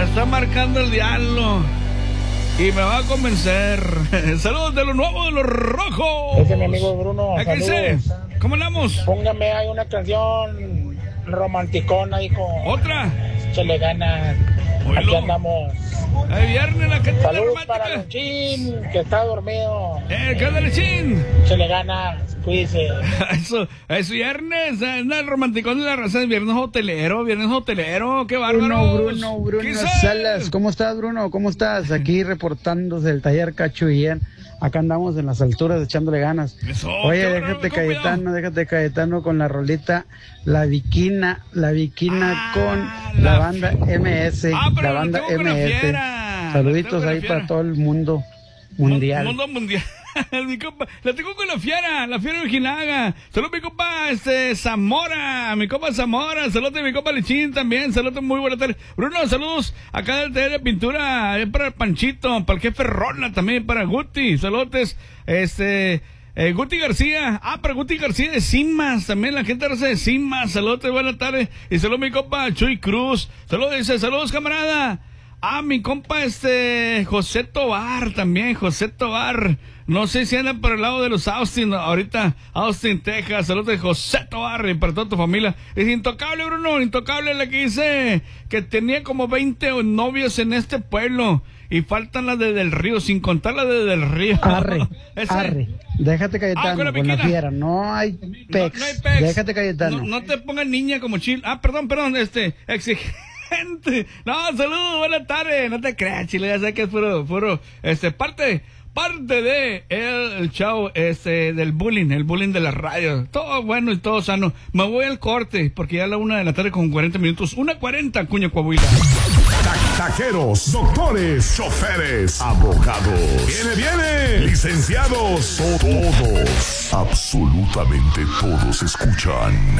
está marcando el diablo y me va a convencer. Saludos de lo nuevo de los rojos. Ese es mi amigo Bruno. ¿Qué dice? ¿Cómo andamos? Póngame ahí una canción romanticona, hijo. ¿Otra? Se le gana. Aquí andamos. El viernes la gente Saludos para Luchín, que está dormido. ¿Qué onda, Luchín? Se le gana, cuídese. Eso es viernes, anda el romanticón de la raza, es viernes hotelero, qué bárbaro. Bruno Salas, ¿cómo estás, Bruno? ¿Cómo estás? Aquí reportándose del taller Cachuillán. Acá andamos en las alturas echándole ganas. Eso, oye, déjate Cayetano con la rolita La Viquina con la banda MS, la banda MS. Saluditos ahí para todo el mundo mundial. Mundo mundial. Mi compa, la tengo con la fiera Ojinaga. Saludos mi compa Zamora, saludos mi compa Lechín también, saludos, muy buenas tardes. Bruno, saludos acá del taller de pintura, para el Panchito, para el jefe Rola también, para Guti, saludos, Guti García, para Guti García de Cimas, también la gente de Cimas, saludos, buenas tardes, y saludos mi compa Chuy Cruz, saludos camarada. Mi compa José Tobar también, José Tobar. No sé si anda por el lado de los Austin, ahorita, Austin, Texas. Saludos de José Tobar y para toda tu familia. Es intocable, Bruno, intocable la que dice que tenía como 20 novios en este pueblo. Y faltan las de Del Río, sin contar las de Del Río. Arre. Déjate Cayetano con la fiera. No hay pex. No hay pex. Déjate Cayetano. No te pongas niña como chile. Perdón, exigente. No, saludos, buenas tardes. No te creas, chile, ya sé que es puro, parte de el show del bullying, el bullying de la radio. Todo bueno y todo sano. Me voy al corte porque ya a la 1:00 con 40 minutos. 1:40, Cuña Coahuila. Taqueros, doctores, choferes, abogados. Viene. Licenciados, todos. Absolutamente todos escuchan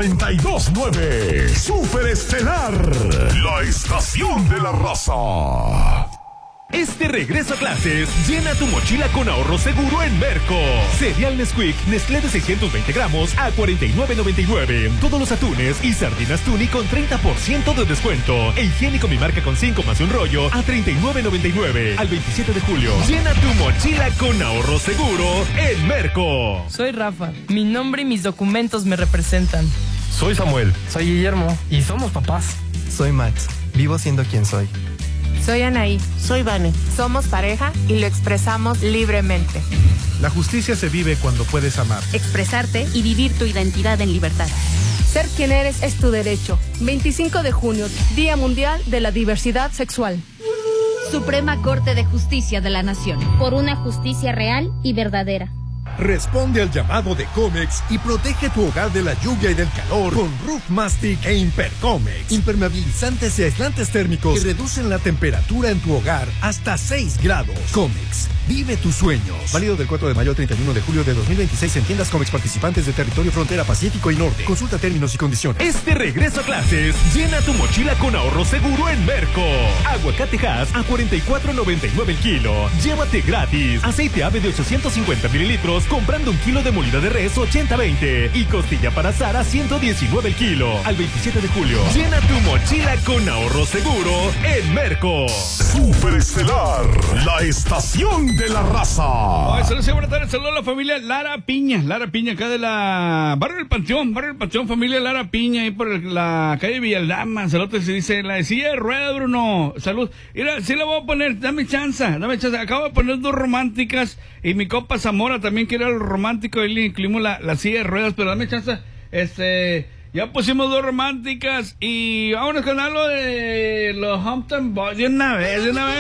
92.9 Super Estelar, la estación de la raza. Este regreso a clases, llena tu mochila con ahorro seguro en Merco. Cereal Nesquik, Nestlé de 620 gramos a $49.99. Todos los atunes y sardinas Tuni con 30% de descuento. E higiénico Mi Marca con 5 más un rollo a $39.99. Al 27 de julio. Llena tu mochila con ahorro seguro en Merco. Soy Rafa. Mi nombre y mis documentos me representan. Soy Samuel. Soy Guillermo. Y somos papás. Soy Max. Vivo siendo quien soy. Soy Anaí. Soy Vane. Somos pareja y lo expresamos libremente. La justicia se vive cuando puedes amar, expresarte y vivir tu identidad en libertad. Ser quien eres es tu derecho. 25 de junio, Día Mundial de la Diversidad Sexual. Suprema Corte de Justicia de la Nación. Por una justicia real y verdadera. Responde al llamado de Comex y protege tu hogar de la lluvia y del calor con Roof Mastic e Impercomex. Impermeabilizantes y aislantes térmicos que reducen la temperatura en tu hogar hasta 6 grados. Comex, vive tus sueños. Válido del 4 de mayo al 31 de julio de 2026 en tiendas Comex participantes de territorio frontera Pacífico y Norte. Consulta términos y condiciones. Este regreso a clases, llena tu mochila con ahorro seguro en Merco. Aguacate Hass a $44.99 el kilo. Llévate gratis. Aceite ave de 850 mililitros comprando un kilo de molida de res 80-20 y costilla para asar a $119 el kilo. Al 27 de julio. Llena tu mochila con ahorro seguro en Merco. Super Estelar, la estación de la raza. Saludos a la familia Lara Piña, acá de la Barrio del Panteón, familia Lara Piña, ahí por la calle Villaldama. Saludos, se dice la de silla de rueda, Bruno. Salud. Mira, sí la voy a poner, dame chance. Acabo de poner 2 románticas y mi compa Zamora también quiere algo romántico y le incluimos la silla de ruedas, pero dame chance. Ya pusimos 2 románticas y vámonos con algo de los Hampton Boys de una vez.